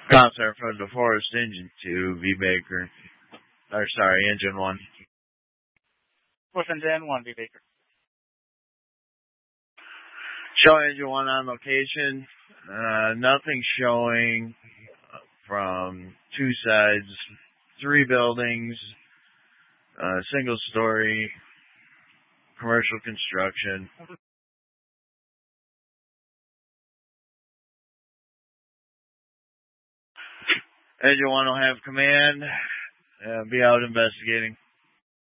Concert from the Forest Engine 2, V Baker. Engine 1. Forest Engine 1, V Baker. Show Engine 1 on location. Nothing showing from two sides, 3 buildings, single story, commercial construction. Engine 1 will have command, be out investigating.